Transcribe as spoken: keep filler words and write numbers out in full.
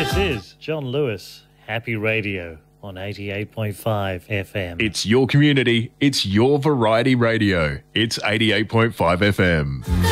This is John Lewis, Happy Radio on eighty-eight point five F M. It's your community. It's your variety radio. It's eighty-eight point five F M.